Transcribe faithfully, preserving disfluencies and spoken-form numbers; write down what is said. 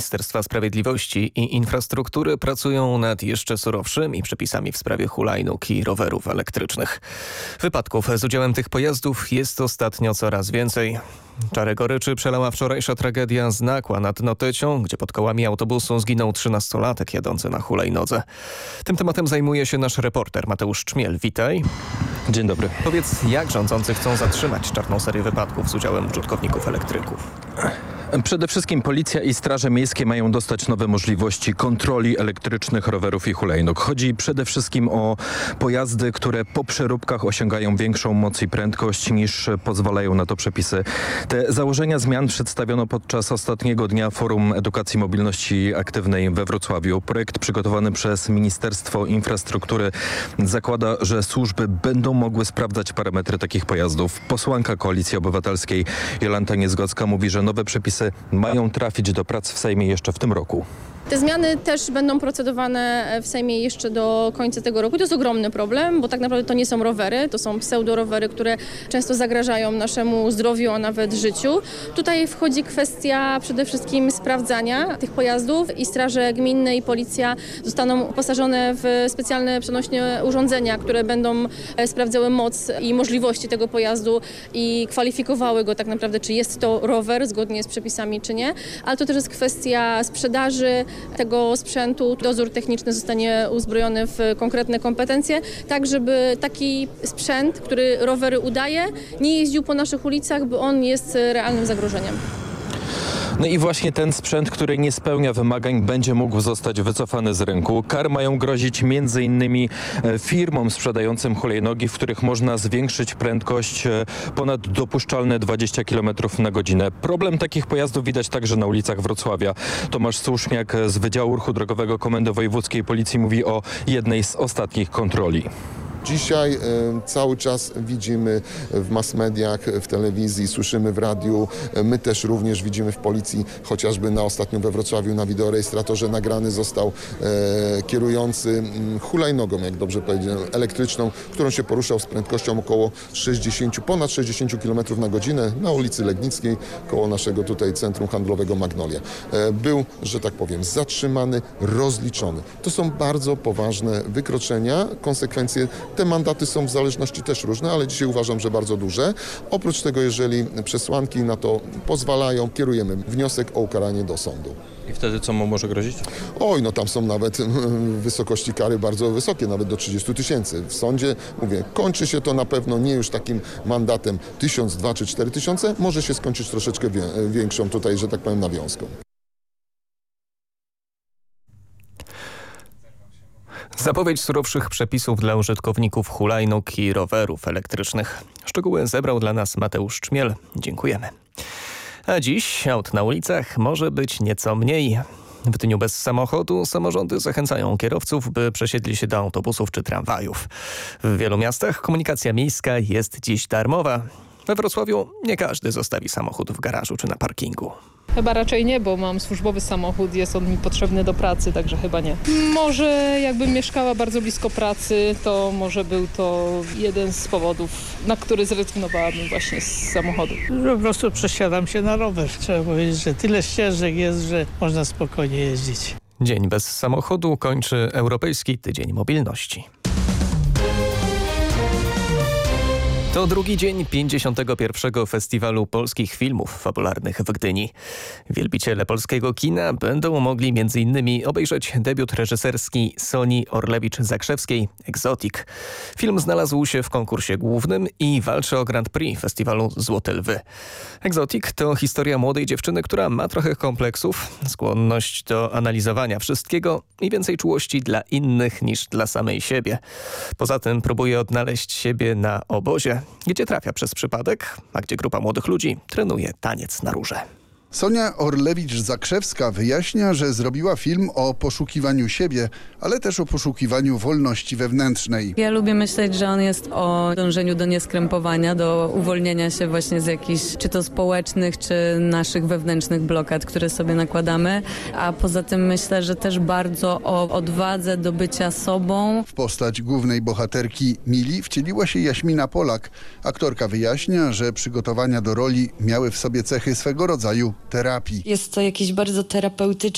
Ministerstwa Sprawiedliwości i Infrastruktury pracują nad jeszcze surowszymi przepisami w sprawie hulajnóg i rowerów elektrycznych. Wypadków z udziałem tych pojazdów jest ostatnio coraz więcej. Czarę goryczy przelała wczorajsza tragedia z Nakła nad Notecią, gdzie pod kołami autobusu zginął trzynastolatek jadący na hulajnodze. Tym tematem zajmuje się nasz reporter Mateusz Czmiel. Witaj. Dzień dobry. Powiedz, jak rządzący chcą zatrzymać czarną serię wypadków z udziałem użytkowników elektryków? Przede wszystkim policja i straże miejskie mają dostać nowe możliwości kontroli elektrycznych rowerów i hulajnóg. Chodzi przede wszystkim o pojazdy, które po przeróbkach osiągają większą moc i prędkość niż pozwalają na to przepisy. Te założenia zmian przedstawiono podczas ostatniego dnia Forum Edukacji Mobilności Aktywnej we Wrocławiu. Projekt przygotowany przez Ministerstwo Infrastruktury zakłada, że służby będą mogły sprawdzać parametry takich pojazdów. Posłanka Koalicji Obywatelskiej Jolanta Niezgodzka mówi, że nowe przepisy mają trafić do prac w Sejmie jeszcze w tym roku. Te zmiany też będą procedowane w Sejmie jeszcze do końca tego roku. To jest ogromny problem, bo tak naprawdę to nie są rowery, to są pseudorowery, które często zagrażają naszemu zdrowiu, a nawet życiu. Tutaj wchodzi kwestia przede wszystkim sprawdzania tych pojazdów i straże gminne i policja zostaną uposażone w specjalne przenośne urządzenia, które będą sprawdzały moc i możliwości tego pojazdu i kwalifikowały go tak naprawdę, czy jest to rower zgodnie z przepisami, czy nie. Ale to też jest kwestia sprzedaży tego sprzętu. Dozór techniczny zostanie uzbrojony w konkretne kompetencje, tak żeby taki sprzęt, który rowery udaje, nie jeździł po naszych ulicach, bo on jest realnym zagrożeniem. No i właśnie ten sprzęt, który nie spełnia wymagań, będzie mógł zostać wycofany z rynku. Kary mają grozić między innymi firmom sprzedającym hulajnogi, w których można zwiększyć prędkość ponad dopuszczalne dwadzieścia kilometrów na godzinę. Problem takich pojazdów widać także na ulicach Wrocławia. Tomasz Słuszniak z Wydziału Ruchu Drogowego Komendy Wojewódzkiej Policji mówi o jednej z ostatnich kontroli. Dzisiaj y, cały czas widzimy w mass mediach, w telewizji, słyszymy w radiu. My też również widzimy w policji, chociażby na ostatnio we Wrocławiu na wideorejestratorze nagrany został e, kierujący hulajnogą, jak dobrze powiedziałem, elektryczną, którą się poruszał z prędkością około sześćdziesiąt, ponad sześćdziesiąt kilometrów na godzinę na ulicy Legnickiej, koło naszego tutaj centrum handlowego Magnolia. E, był, że tak powiem, zatrzymany, rozliczony. To są bardzo poważne wykroczenia, konsekwencje. Te mandaty są w zależności też różne, ale dzisiaj uważam, że bardzo duże. Oprócz tego, jeżeli przesłanki na to pozwalają, kierujemy wniosek o ukaranie do sądu. I wtedy co mu może grozić? Oj, no tam są nawet wysokości kary bardzo wysokie, nawet do trzydziestu tysięcy. W sądzie, mówię, kończy się to na pewno nie już takim mandatem tysiąc, dwa czy cztery tysiące, może się skończyć troszeczkę wie, większą tutaj, że tak powiem, nawiązką. Zapowiedź surowszych przepisów dla użytkowników hulajnóg i rowerów elektrycznych. Szczegóły zebrał dla nas Mateusz Czmiel. Dziękujemy. A dziś aut na ulicach może być nieco mniej. W dniu bez samochodu samorządy zachęcają kierowców, by przesiedli się do autobusów czy tramwajów. W wielu miastach komunikacja miejska jest dziś darmowa. We Wrocławiu nie każdy zostawi samochód w garażu czy na parkingu. Chyba raczej nie, bo mam służbowy samochód, jest on mi potrzebny do pracy, także chyba nie. Może jakbym mieszkała bardzo blisko pracy, to może był to jeden z powodów, na który zrezygnowałabym właśnie z samochodu. Po prostu przesiadam się na rower. Trzeba powiedzieć, że tyle ścieżek jest, że można spokojnie jeździć. Dzień bez samochodu kończy Europejski Tydzień Mobilności. To drugi dzień pięćdziesiątego pierwszego Festiwalu Polskich Filmów Fabularnych w Gdyni. Wielbiciele polskiego kina będą mogli między innymi obejrzeć debiut reżyserski Soni Orlewicz-Zakrzewskiej Exotic. Film znalazł się w konkursie głównym i walczy o Grand Prix festiwalu Złote Lwy. Exotic to historia młodej dziewczyny, która ma trochę kompleksów, skłonność do analizowania wszystkiego i więcej czułości dla innych niż dla samej siebie. Poza tym próbuje odnaleźć siebie na obozie, gdzie trafia przez przypadek, a gdzie grupa młodych ludzi trenuje taniec na róże. Sonia Orlewicz-Zakrzewska wyjaśnia, że zrobiła film o poszukiwaniu siebie, ale też o poszukiwaniu wolności wewnętrznej. Ja lubię myśleć, że on jest o dążeniu do nieskrępowania, do uwolnienia się właśnie z jakichś czy to społecznych, czy naszych wewnętrznych blokad, które sobie nakładamy. A poza tym myślę, że też bardzo o odwadze do bycia sobą. W postać głównej bohaterki Mili wcieliła się Jaśmina Polak. Aktorka wyjaśnia, że przygotowania do roli miały w sobie cechy swego rodzaju terapii. Jest to jakiś bardzo terapeutyczny